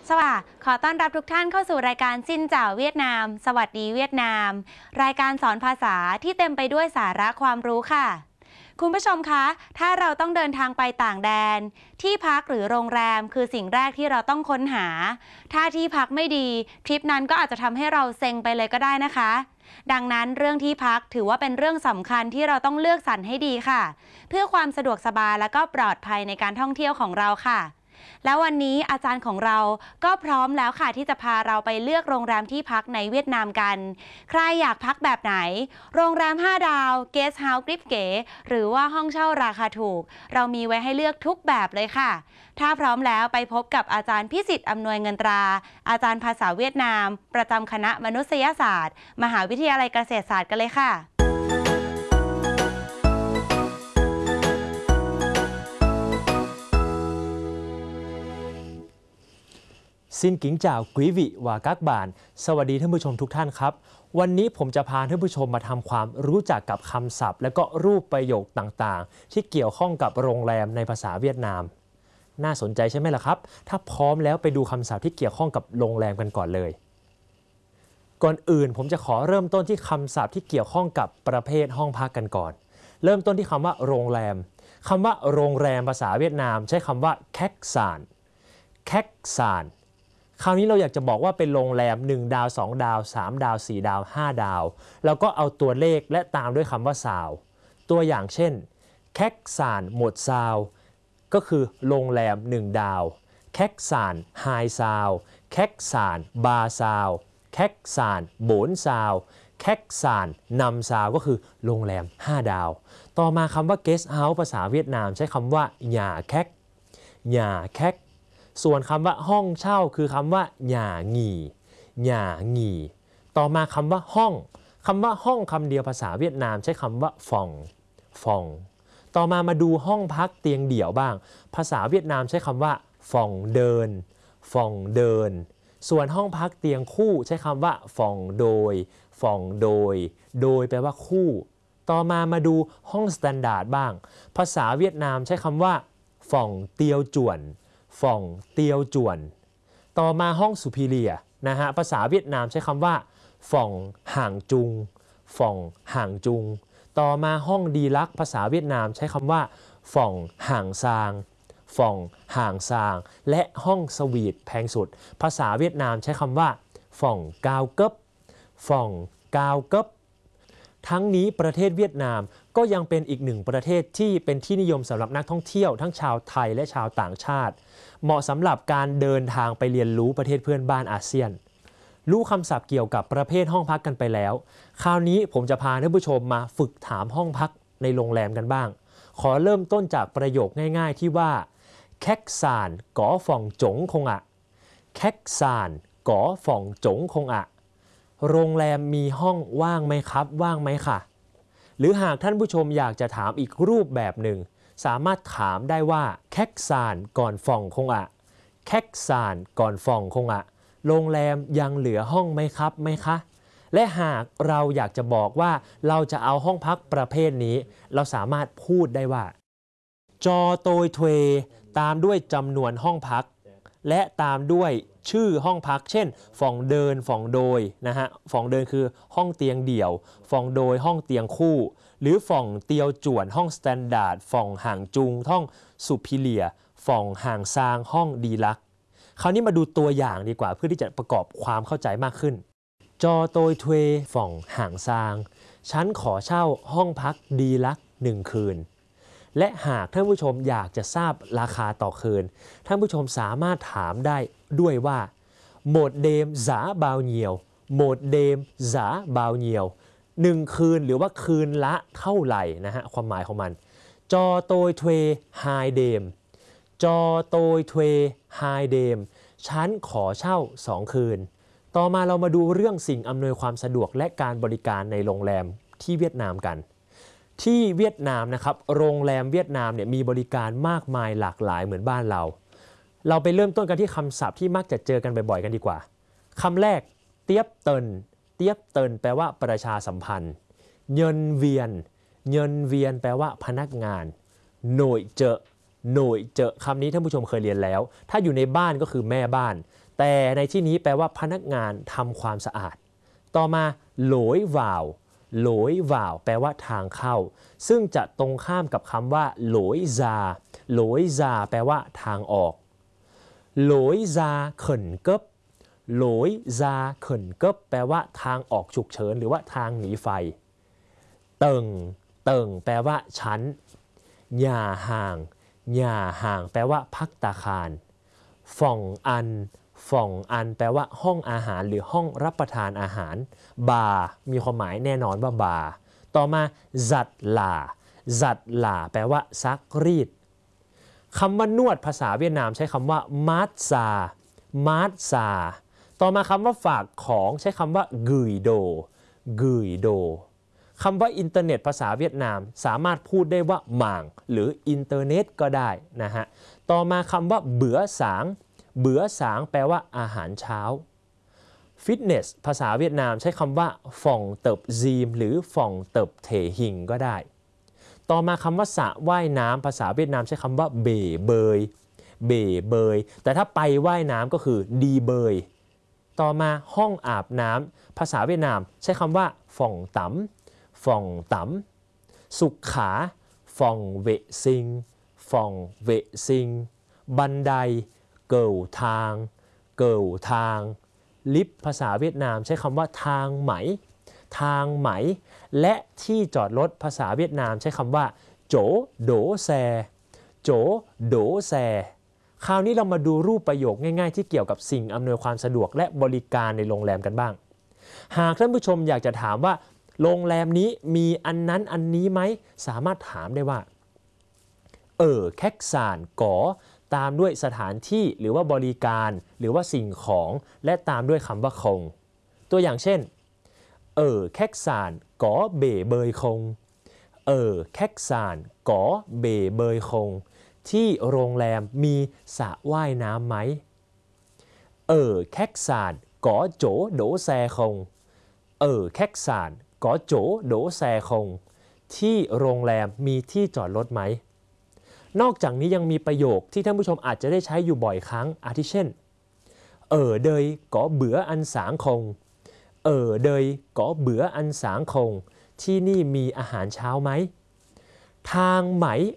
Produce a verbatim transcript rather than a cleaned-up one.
สวัสดีขอต้อนรับทุกท่านเข้าสู่รายการซินเจ่าเวียดนามสวัสดีเวียดนามรายการสอนภาษาที่เต็มไปด้วยสาระความรู้ค่ะคุณผู้ชมคะถ้าเราต้องเดินทางไปต่างแดนที่พักหรือโรงแรมคือสิ่งแรกที่เราต้องค้นหาถ้าที่พักไม่ดีทริปนั้นก็อาจจะทำให้เราเซ็งไปเลยก็ได้นะคะดังนั้นเรื่องที่พักถือว่าเป็นเรื่องสำคัญที่เราต้องเลือกสรรให้ดีค่ะเพื่อความสะดวกสบายและก็ปลอดภัยในการท่องเที่ยวของเราค่ะแล้ววันนี้อาจารย์ของเราก็พร้อมแล้วค่ะที่จะพาเราไปเลือกโรงแรมที่พักในเวียดนามกันใครอยากพักแบบไหนโรงแรมห้าดาวเกสต์เฮาส์กริบเก๋หรือว่าห้องเช่าราคาถูกเรามีไว้ให้เลือกทุกแบบเลยค่ะถ้าพร้อมแล้วไปพบกับอาจารย์พิสิทธิ์อำนวยเงินตราอาจารย์ภาษาเวียดนามประจำคณะมนุษยศาสตร์มหาวิทยาลัยเกษตรศาสตร์กันเลยค่ะ Xin kính chào quý vị và các bạn สวัสดีท่านผู้ชมทุกท่านครับวันนี้ผมจะพาท่านผู้ชมมาทำความรู้จักกับคำศัพท์และก็รูปประโยคต่างๆที่เกี่ยวข้องกับโรงแรมในภาษาเวียดนามน่าสนใจใช่ไหมล่ะครับถ้าพร้อมแล้วไปดูคำศัพท์ที่เกี่ยวข้องกับโรงแรมกันก่อนเลยก่อนอื่นผมจะขอเริ่มต้นที่คำศัพท์ที่เกี่ยวข้องกับประเภทห้องพักกันก่อนเริ่มต้นที่คำว่าโรงแรมคำว่าโรงแรมภาษาเวียดนามใช้คำว่าแคกซานแคกซานคราวนี้เราอยากจะบอกว่าเป็นโรงแรมหนึ่งดาวสองดาวสามดาวสี่ดาวห้าดาวแล้วก็เอาตัวเลขและตามด้วยคำว่าซาวตัวอย่างเช่นแคกซานหมดซาวก็คือโรงแรมหนึ่งดาวแคกซานไฮซาวแคกซานบาซาวแคกซานโบนซาวแคกซานนำซาวก็คือโรงแรมห้าดาวต่อมาคำว่า guest house ภาษาเวียดนามใช้คำว่าหย่าแคกหย่าแคกส่วนคำว่าห้องเช่าคือคำว่าหย่าหงี่หย่าหงี่ต่อมาคำว่าห้องคำว่าห้องคำเดียวภาษาเวียดนามใช้คำว่าฟองฟองต่อมามาดูห้องพักเตียงเดี่ยวบ้างภาษาเวียดนามใช้คำว่าฟองเดินฟองเดินส่วนห้องพักเตียงคู่ใช้คำว่าฟองโดยฟองโดยโดยแปลว่าคู่ต่อมามาดูห้องสแตนดาร์ดบ้างภาษาเวียดนามใช้คำว่าฟองเตียวจวนฟ่องเตียวจวนต่อมาห้องสุพิเลียนะฮะภาษาเวียดนามใช้คำว่าฟ่องห่างจุงฟ่องห่างจุงต่อมาห้องดีลักภาษาเวียดนามใช้คำว่าฟ่องห่างซางฟ่องห่างซางและห้องสวีทแพงสุดภาษาเวียดนามใช้คำว่าฟ่องกาวเกิบฟ่องกาวเกิบทั้งนี้ประเทศเวียดนามก็ยังเป็นอีกหนึ่งประเทศที่เป็นที่นิยมสำหรับนักท่องเที่ยวทั้งชาวไทยและชาวต่างชาติเหมาะสำหรับการเดินทางไปเรียนรู้ประเทศเพื่อนบ้านอาเซียนรู้คำศัพท์เกี่ยวกับประเภทห้องพักกันไปแล้วคราวนี้ผมจะพาท่านผู้ชมมาฝึกถามห้องพักในโรงแรมกันบ้างขอเริ่มต้นจากประโยคง่ายๆที่ว่าแคกซานก๋อฟ่องจงคงอะแคกซานก๋อฟ่องจงคงอะโรงแรมมีห้องว่างไหมครับว่างไหมค่ะหรือหากท่านผู้ชมอยากจะถามอีกรูปแบบหนึ่งสามารถถามได้ว่าแคกซานก่อนฟ่องคงอะแคกซานก่อนฟ่องคงอะโรงแรมยังเหลือห้องไหมครับไหมคะและหากเราอยากจะบอกว่าเราจะเอาห้องพักประเภทนี้เราสามารถพูดได้ว่าจอโตยเทวตามด้วยจำนวนห้องพักและตามด้วยชื่อห้องพักเช่นฟ่องเดินฟ่องโดยนะฮะฟ่องเดินคือห้องเตียงเดี่ยวฟ่องโดยห้องเตียงคู่หรือฟ่องเตียวจวนห้องสแตนดาร์ดฟ่องห่างจุงห้องสุพิเลียฟ่องห่างซางห้องดีลักคราวนี้มาดูตัวอย่างดีกว่าเพื่อที่จะประกอบความเข้าใจมากขึ้นจอโตยเทวฟ่องห่างซางฉันขอเช่าห้องพักดีลักหนึ่งคืนและหากท่านผู้ชมอยากจะทราบราคาต่อคืนท่านผู้ชมสามารถถามได้ด้วยว่าโหมดเดมซาบาวเนียวโหมดเดมซาบาวเนียวหนึ่งคืนหรือว่าคืนละเท่าไหร่นะฮะความหมายของมันจอโตยเทวไฮเดมจอโตยเทวไฮเดมฉันขอเช่าสองคืนต่อมาเรามาดูเรื่องสิ่งอำนวยความสะดวกและการบริการในโรงแรมที่เวียดนามกันที่เวียดนามนะครับโรงแรมเวียดนามเนี่ยมีบริการมากมายหลากหลายเหมือนบ้านเราเราไปเริ่มต้นกันที่คำศัพท์ที่มักจะเจอกันบ่อยๆกันดีกว่าคำแรกเตียบเตินเตียบเตินแปลว่าประชาสัมพันธ์เยินเวียนเยินเวียนแปลว่าพนักงานหน่วยเจอหน่วยเจอคำนี้ท่านผู้ชมเคยเรียนแล้วถ้าอยู่ในบ้านก็คือแม่บ้านแแต่ในที่นี้แปลว่าพนักงานทำความสะอาดต่อมาโหลยวาวโหลยวาวแปลว่าทางเข้าซึ่งจะตรงข้ามกับคำว่าโหลยซาโหลยซาแปลว่าทางออกโหลยซาเขินเกิบโหลยซาเขินเกิบแปลว่าทางออกฉุกเฉินหรือว่าทางหนีไฟเติงเติงแปลว่าชั้นหย่าห่างหย่าห่างแปลว่าภัตตาคารฟ่องอันฟ่องอันแปลว่าห้องอาหารหรือห้องรับประทานอาหารบาร์มีความหมายแน่นอนว่าบาร์ต่อมาจัดหล่าจัดหล่าแปลว่าซักรีดคำว่านวดภาษาเวียดนามใช้คำว่ามาร์ซามาร์ซาต่อมาคำว่าฝากของใช้คำว่ากุยโดกุยโดคำว่าอินเทอร์เน็ตภาษาเวียดนามสามารถพูดได้ว่าหม่างหรืออินเทอร์เน็ตก็ได้นะฮะต่อมาคำว่าเบื่อสางเบื่อสางแปลว่าอาหารเช้าฟิตเนสภาษาเวียดนามใช้คำว่าฟ่องเติบซีมหรือฟ่องเติบเถหิงก็ได้ต่อมาคำว่าสระว่ายน้ำภาษาเวียดนามใช้คำว่าเบเบยเบเบยแต่ถ้าไปว่ายน้ำก็คือดีเบยต่อมาห้องอาบน้ำภาษาเวียดนามใช้คำว่าฟ่องตำฟ่องตำสุขขาฟ่องเวซิงฟ่องเวซิงบันไดเกิวทางเกิวทางลิฟต์ภาษาเวียดนามใช้คำว่าทางไหมทางไหมและที่จอดรถภาษาเวียดนามใช้คำว่าโจโดแซโจโดแซคราวนี้เรามาดูรูปประโยคง่ายๆที่เกี่ยวกับสิ่งอำนวยความสะดวกและบริการในโรงแรมกันบ้างหากท่านผู้ชมอยากจะถามว่าโรงแรมนี้มีอันนั้นอันนี้ไหมสามารถถามได้ว่าเออแคกซานก๋อตามด้วยสถานที่หรือว่าบริการหรือว่าสิ่งของและตามด้วยคำว่าคงตัวอย่างเช่นเออแคกซานก๋อเบเบยคงเออแคกซานก๋อเบเบยคงที่โรงแรมมีสระว่ายน้ำไหมเออแคกซานก๋อโจโดแซคงเออแคกซานก๋อโจโดแซคงที่โรงแรมมีที่จอดรถไหมนอกจากนี้ยังมีประโยคที่ท่านผู้ชมอาจจะได้ใช้อยู่บ่อยครั้งอาทิเช่นเออเดยก๋อเบื่ออันสางคงเออเดยก๋อเบื่ออันสางคงที่นี่มีอาหารเช้าไหมทางไหม